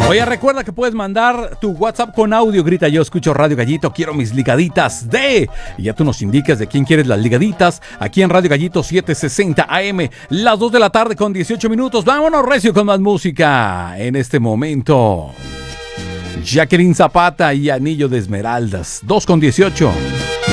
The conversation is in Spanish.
Oye, recuerda que puedes mandar tu WhatsApp con audio. Grita: yo escucho Radio Gallito, quiero mis ligaditas de... Y ya tú nos indicas de quién quieres las ligaditas. Aquí en Radio Gallito 760 AM, las 2 de la tarde con 18 minutos. Vámonos recio con más música. En este momento, Jacqueline Zapata y Anillo de Esmeraldas, 2 con 18.